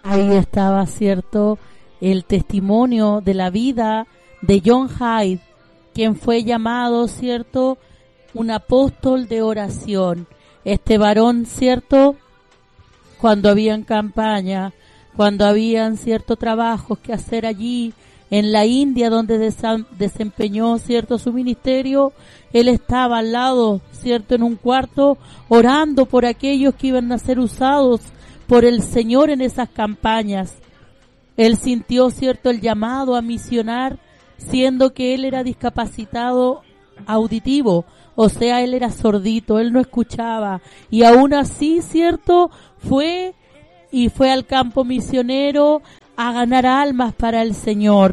Ahí estaba, ¿cierto?, el testimonio de la vida de John Hyde, quien fue llamado, ¿cierto?, un apóstol de oración. Este varón, ¿cierto?, cuando habían campaña, cuando habían ciertos trabajos que hacer allí en la India, donde desempeñó, ¿cierto?, su ministerio, él estaba al lado, ¿cierto?, en un cuarto, orando por aquellos que iban a ser usados por el Señor en esas campañas. Él sintió, ¿cierto?, el llamado a misionar, siendo que él era discapacitado auditivo, o sea, él era sordito, él no escuchaba, y aún así, ¿cierto?, fue al campo misionero a ganar almas para el Señor.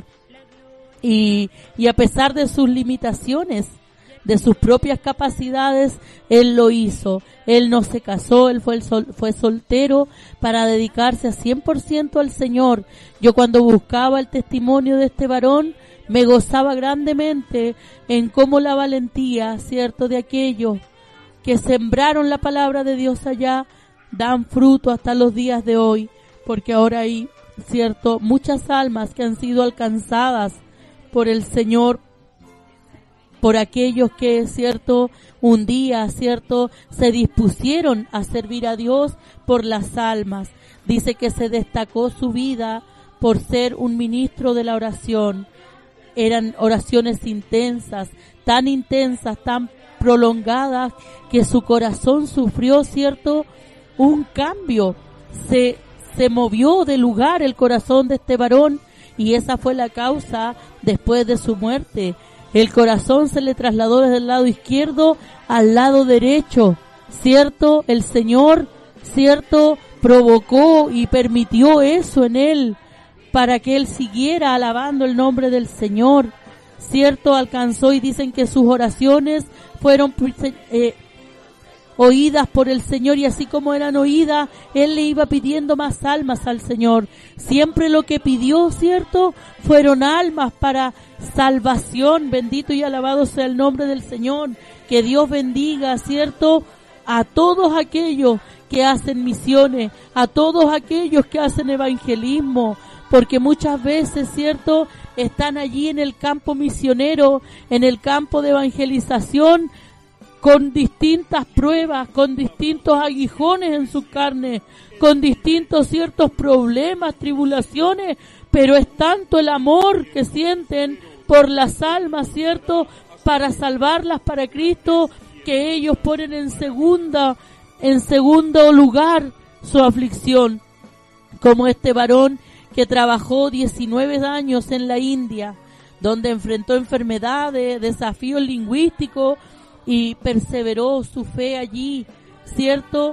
Y a pesar de sus limitaciones, de sus propias capacidades, él lo hizo. Él no se casó, él fue soltero para dedicarse a 100% al Señor. Yo cuando buscaba el testimonio de este varón, me gozaba grandemente en cómo la valentía, ¿cierto?, de aquellos que sembraron la palabra de Dios allá, dan fruto hasta los días de hoy, porque ahora hay, ¿cierto?, muchas almas que han sido alcanzadas por el Señor, por aquellos que, ¿cierto?, un día, ¿cierto?, se dispusieron a servir a Dios por las almas. Dice que se destacó su vida por ser un ministro de la oración. Eran oraciones intensas, tan prolongadas, que su corazón sufrió, ¿cierto?, un cambio. Se movió de lugar el corazón de este varón, y esa fue la causa después de su muerte. El corazón se le trasladó desde el lado izquierdo al lado derecho, ¿cierto? El Señor, ¿cierto?, provocó y permitió eso en él para que él siguiera alabando el nombre del Señor, ¿cierto? Alcanzó, y dicen que sus oraciones fueron oídas por el Señor, y así como eran oídas, él le iba pidiendo más almas al Señor. Siempre lo que pidió, ¿cierto?, fueron almas para salvación. Bendito y alabado sea el nombre del Señor. Que Dios bendiga, ¿cierto?, a todos aquellos que hacen misiones, a todos aquellos que hacen evangelismo, porque muchas veces, ¿cierto?, están allí en el campo misionero, en el campo de evangelización, con distintas pruebas, con distintos aguijones en su carne, con distintos ciertos problemas, tribulaciones, pero es tanto el amor que sienten por las almas, ¿cierto?, para salvarlas para Cristo, que ellos ponen en segundo lugar su aflicción, como este varón que trabajó 19 años en la India, donde enfrentó enfermedades, desafíos lingüísticos, y perseveró su fe allí, ¿cierto?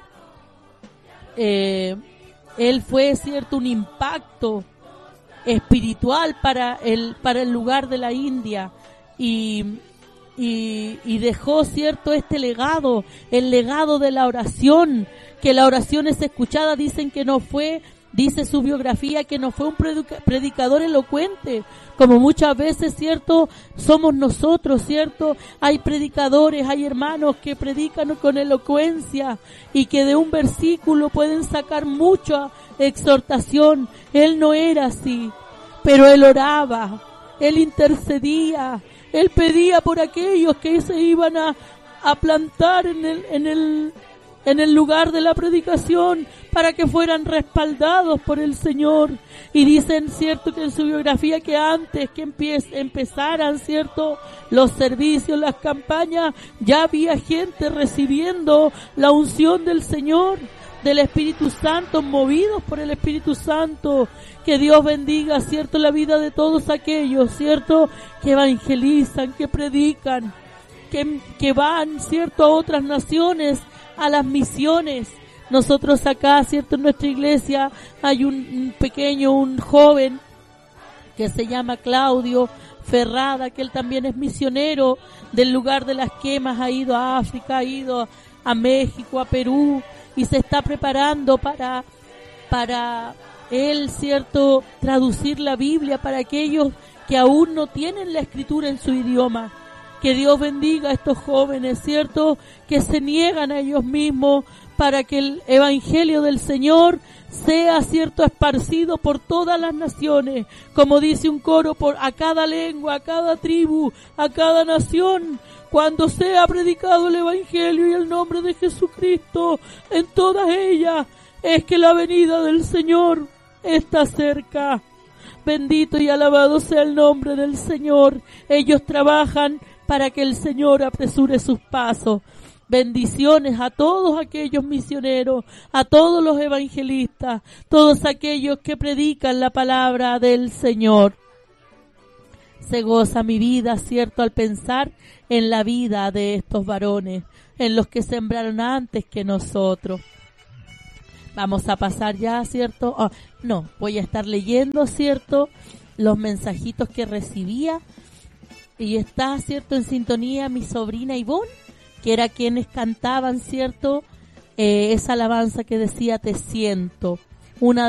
Él fue, ¿cierto?, un impacto espiritual para el lugar de la India, y dejó, ¿cierto?, este legado, el legado de la oración, que la oración es escuchada. Dicen que no fue, dice su biografía, que no fue un predicador elocuente, como muchas veces, ¿cierto?, somos nosotros, ¿cierto? Hay predicadores, hay hermanos que predican con elocuencia y que de un versículo pueden sacar mucha exhortación. Él no era así, pero él oraba, él intercedía, él pedía por aquellos que se iban a plantar en el lugar de la predicación, para que fueran respaldados por el Señor. Y dicen, ¿cierto?, que en su biografía, que antes que empezaran, ¿cierto?, los servicios, las campañas, ya había gente recibiendo la unción del Señor, del Espíritu Santo, movidos por el Espíritu Santo. Que Dios bendiga, ¿cierto?, la vida de todos aquellos, ¿cierto?, que evangelizan, que predican, que van, ¿cierto?, a otras naciones, a las misiones. Nosotros acá, ¿cierto?, en nuestra iglesia hay un joven que se llama Claudio Ferrada, que él también es misionero del lugar de las quemas, ha ido a África, ha ido a México, a Perú, y se está preparando para él, ¿cierto?, traducir la Biblia para aquellos que aún no tienen la escritura en su idioma. Que Dios bendiga a estos jóvenes, ¿cierto?, que se niegan a ellos mismos para que el evangelio del Señor sea, cierto, esparcido por todas las naciones, como dice un coro, a cada lengua, a cada tribu, a cada nación, cuando sea predicado el evangelio y el nombre de Jesucristo en todas ellas, es que la venida del Señor está cerca. Bendito y alabado sea el nombre del Señor. Ellos trabajan para que el Señor apresure sus pasos. Bendiciones a todos aquellos misioneros, a todos los evangelistas, todos aquellos que predican la palabra del Señor. Se goza mi vida, cierto, al pensar en la vida de estos varones, en los que sembraron antes que nosotros. Vamos a pasar ya, cierto, voy a estar leyendo, cierto, los mensajitos que recibía, y está, cierto, en sintonía mi sobrina Ivonne, que era quienes cantaban, cierto, esa alabanza que decía te siento, una